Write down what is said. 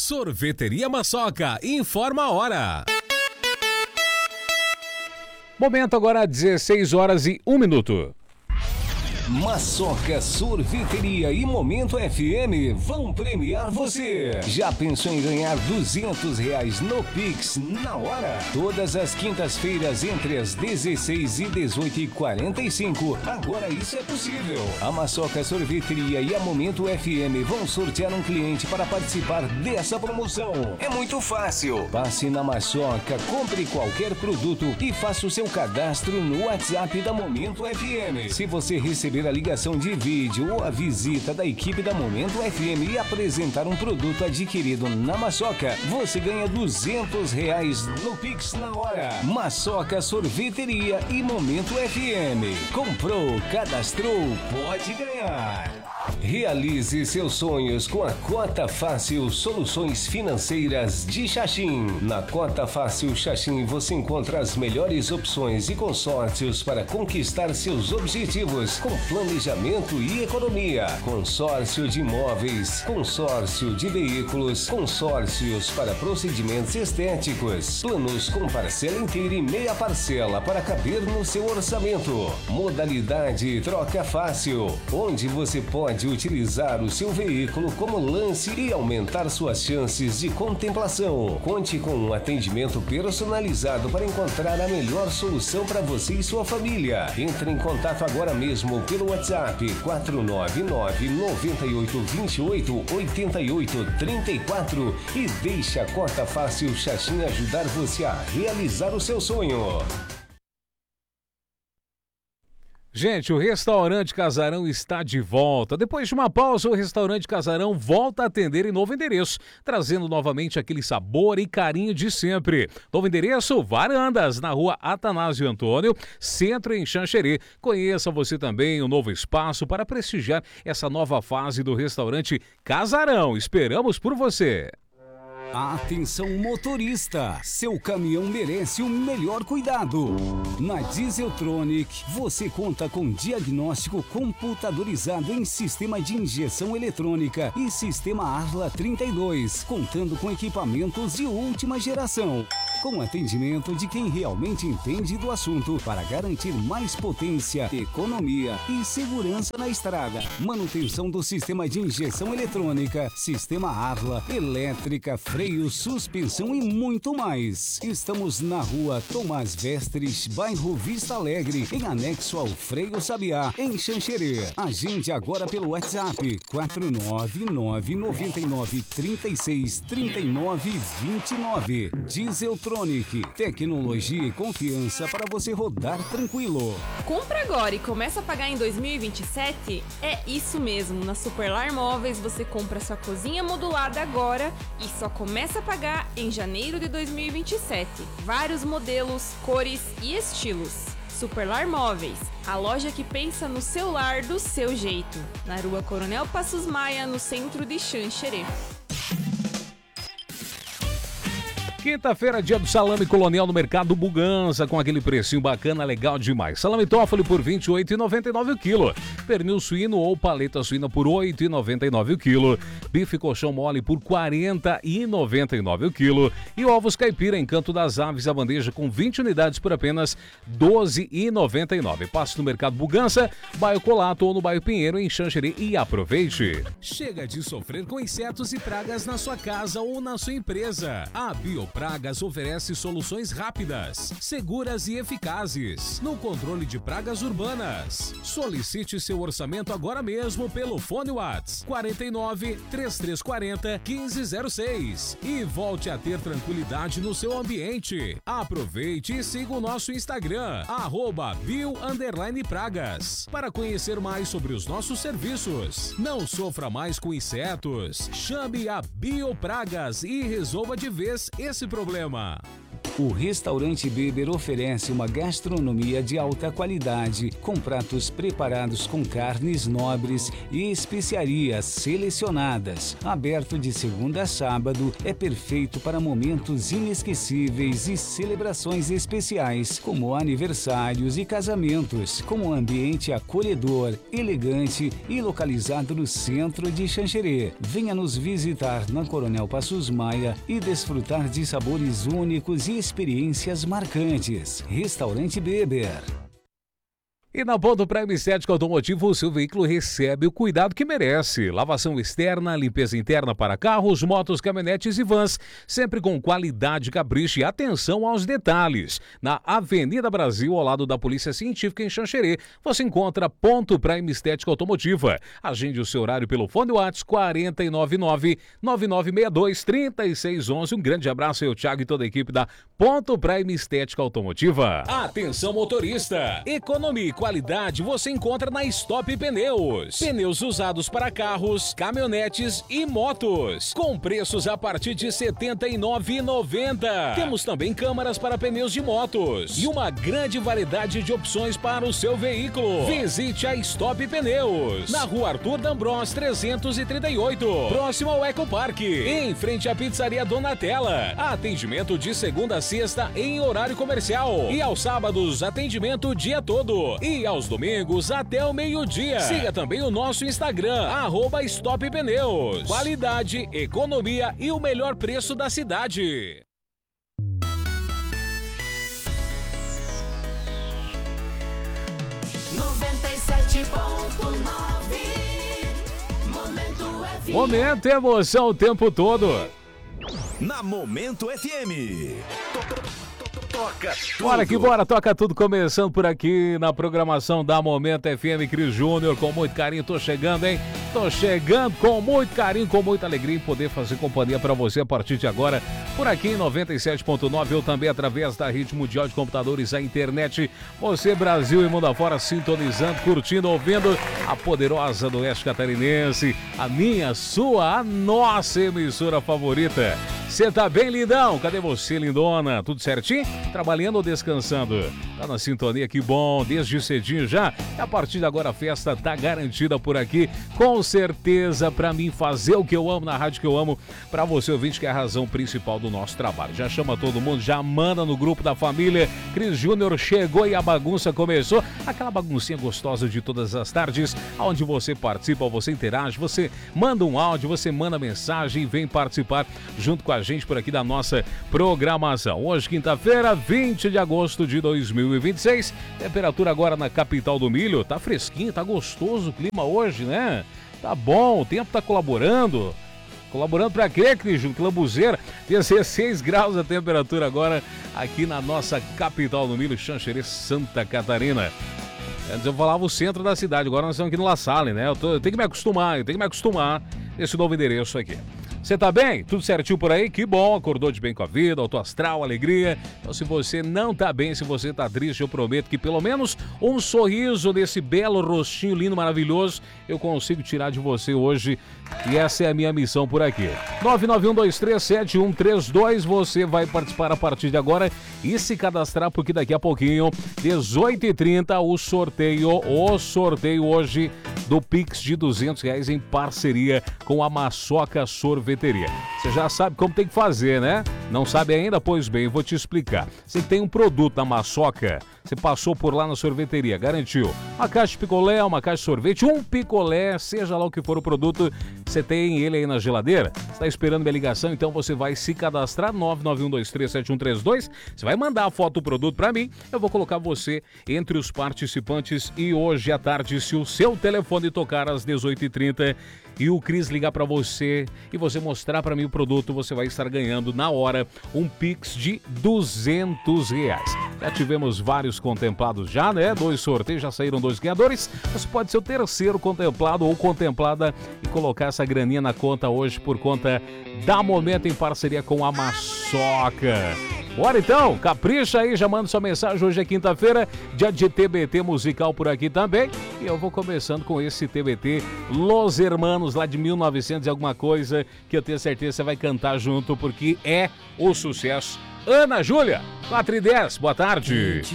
Sorveteria Maçoca, informa a hora. Momento agora, 16h01. Maçoca Sorveteria e Momento FM vão premiar você. Já pensou em ganhar R$200 no Pix na hora? Todas as quintas-feiras entre as 16 e 18h45. Agora isso é possível. A Maçoca Sorveteria e a Momento FM vão sortear um cliente para participar dessa promoção. É muito fácil. Passe na Maçoca, compre qualquer produto e faça o seu cadastro no WhatsApp da Momento FM. Se você receber a ligação de vídeo ou a visita da equipe da Momento FM e apresentar um produto adquirido na Maçoca, você ganha R$200 no Pix na hora. Maçoca Sorveteria e Momento FM. Comprou, cadastrou, pode ganhar. Realize seus sonhos com a Cota Fácil Soluções Financeiras de Xaxim. Na Cota Fácil Xaxim você encontra as melhores opções e consórcios para conquistar seus objetivos com planejamento e economia. Consórcio de imóveis, consórcio de veículos, consórcios para procedimentos estéticos, planos com parcela inteira e meia parcela para caber no seu orçamento. Modalidade Troca Fácil, onde você pode utilizar o seu veículo como lance e aumentar suas chances de contemplação. Conte com um atendimento personalizado para encontrar a melhor solução para você e sua família. Entre em contato agora mesmo pelo WhatsApp 499-9828-8834 e deixe a Cota Fácil Xaxim ajudar você a realizar o seu sonho. Gente, o Restaurante Casarão está de volta. Depois de uma pausa, o Restaurante Casarão volta a atender em novo endereço, trazendo novamente aquele sabor e carinho de sempre. Novo endereço, Varandas, na rua Atanásio Antônio, centro em Xanxerê. Conheça você também o novo espaço para prestigiar essa nova fase do Restaurante Casarão. Esperamos por você. Atenção motorista, seu caminhão merece o melhor cuidado. Na Dieseltronic, você conta com diagnóstico computadorizado em sistema de injeção eletrônica e sistema Arla 32, contando com equipamentos de última geração. Com atendimento de quem realmente entende do assunto para garantir mais potência, economia e segurança na estrada. Manutenção do sistema de injeção eletrônica, sistema Arla, elétrica, freio, suspensão e muito mais. Estamos na rua Tomás Vestres, bairro Vista Alegre, em anexo ao Freio Sabiá, em Xanxerê. Agende agora pelo WhatsApp 499-9936-3929. Dieseltronic, tecnologia e confiança para você rodar tranquilo. Compra agora e começa a pagar em 2027? É isso mesmo, na Superlar Móveis você compra sua cozinha modulada agora e só começa a pagar em janeiro de 2027. Vários modelos, cores e estilos. Superlar Móveis, a loja que pensa no seu lar do seu jeito. Na rua Coronel Passos Maia, no centro de Xanxerê. Quinta-feira, dia do salame colonial no Mercado Bugança, com aquele precinho bacana, legal demais. Salame Toffoli por R$ 28,99 o quilo. Pernil suíno ou paleta suína por R$ 8,99 o quilo. Bife colchão mole por R$ 40,99 o quilo. E ovos caipira em Canto das Aves, a bandeja com 20 unidades por apenas R$ 12,99. Passe no Mercado Bugança, bairro Colato ou no bairro Pinheiro, em Xanxerê, e aproveite. Chega de sofrer com insetos e pragas na sua casa ou na sua empresa. A Biopragas oferece soluções rápidas, seguras e eficazes no controle de pragas urbanas. Solicite seu orçamento agora mesmo pelo fone WhatsApp 49 3340 1506 e volte a ter tranquilidade no seu ambiente. Aproveite e siga o nosso Instagram @bio_pragas para conhecer mais sobre os nossos serviços. Não sofra mais com insetos. Chame a Biopragas e resolva de vez esse problema. O Restaurante Beber oferece uma gastronomia de alta qualidade, com pratos preparados com carnes nobres e especiarias selecionadas. Aberto de segunda a sábado, é perfeito para momentos inesquecíveis e celebrações especiais, como aniversários e casamentos, com um ambiente acolhedor, elegante e localizado no centro de Xanxerê. Venha nos visitar na Coronel Passos Maia e desfrutar de sabores únicos e experiências marcantes. Restaurante Beber. E na Ponto Prime Estética Automotivo, o seu veículo recebe o cuidado que merece. Lavação externa, limpeza interna para carros, motos, caminhonetes e vans, sempre com qualidade, capricho e atenção aos detalhes. Na Avenida Brasil, ao lado da Polícia Científica em Xanxerê, você encontra Ponto Prime Estética Automotiva. Agende o seu horário pelo fone WhatsApp 499-9962-3611. Um grande abraço aí ao Thiago e toda a equipe da Ponto Prime Estética Automotiva. Atenção motorista, economia e qualidade você encontra na Stop Pneus. Pneus usados para carros, caminhonetes e motos, com preços a partir de R$ 79,90. Temos também câmaras para pneus de motos e uma grande variedade de opções para o seu veículo. Visite a Stop Pneus, na Rua Arthur D'Ambros 338, próximo ao Ecopark, em frente à Pizzaria Donatella. Atendimento de segunda a sexta em horário comercial e aos sábados atendimento o dia todo. E aos domingos até o meio-dia. Siga também o nosso Instagram, @Stop Pneus. Qualidade, economia e o melhor preço da cidade. Momento emoção o tempo todo. Na Momento FM. Toca tudo. Bora que bora, toca tudo, começando por aqui na programação da Momento FM. Cris Júnior, com muito carinho, tô chegando, hein? Tô chegando com muito carinho, com muita alegria em poder fazer companhia para você a partir de agora, por aqui em 97.9 ou também através da rede mundial de computadores, a internet. Você, Brasil e mundo afora, sintonizando, curtindo, ouvindo a poderosa do Oeste Catarinense, a minha, sua, a nossa emissora favorita. Você tá bem, lindão? Cadê você, lindona? Tudo certinho? Trabalhando ou descansando? Tá na sintonia, que bom, desde cedinho já. E a partir de agora a festa tá garantida por aqui, com certeza, pra mim fazer o que eu amo na rádio que eu amo, pra você ouvinte, que é a razão principal do nosso trabalho. Já chama todo mundo, já manda no grupo da família. Cris Júnior chegou e a bagunça começou. Aquela baguncinha gostosa de todas as tardes, onde você participa, você interage, você manda um áudio, você manda mensagem e vem participar junto com a gente por aqui da nossa programação. Hoje, quinta-feira, 20 de agosto de 2026. Temperatura agora na capital do milho. Tá fresquinho, tá gostoso o clima hoje, né? Tá bom, o tempo tá colaborando. Colaborando pra quê, Cris? Clambuzeira. 16 graus a temperatura agora aqui na nossa capital do milho, Xanxerê, Santa Catarina. Antes eu falava o centro da cidade, agora nós estamos aqui no La Salle, né? Eu tenho que me acostumar nesse novo endereço aqui. Você tá bem? Tudo certinho por aí? Que bom, acordou de bem com a vida, autoastral, alegria. Então, se você não tá bem, se você tá triste, eu prometo que pelo menos um sorriso desse belo rostinho lindo, maravilhoso, eu consigo tirar de você hoje. E essa é a minha missão por aqui. 991237132, você vai participar a partir de agora e se cadastrar, porque daqui a pouquinho, 18h30, o sorteio hoje do Pix de R$200 em parceria com a Maçoca Sorveteria. Você já sabe como tem que fazer, né? Não sabe ainda? Pois bem, vou te explicar. Você tem um produto da Maçoca, você passou por lá na sorveteria, garantiu uma caixa de picolé, uma caixa de sorvete, um picolé, seja lá o que for o produto, você tem ele aí na geladeira? Está esperando minha ligação? Então você vai se cadastrar, 991237132, você vai mandar a foto do produto para mim, eu vou colocar você entre os participantes e hoje à tarde, se o seu telefone tocar às 18h30 e o Cris ligar para você e você mostrar para mim o produto, você vai estar ganhando na hora um Pix de R$200. Já tivemos vários contemplados já, né? 2 sorteios, já saíram 2 ganhadores. Você pode ser o terceiro contemplado ou contemplada e colocar essa graninha na conta hoje por conta da Momento em parceria com a Maçoca. Bora então, capricha aí, já manda sua mensagem. Hoje é quinta-feira, dia de TBT musical por aqui também. E eu vou começando com esse TBT Los Hermanos, lá de 1900 e alguma coisa, que eu tenho certeza que você vai cantar junto, porque é o sucesso Ana Júlia, 4 e 10, boa tarde.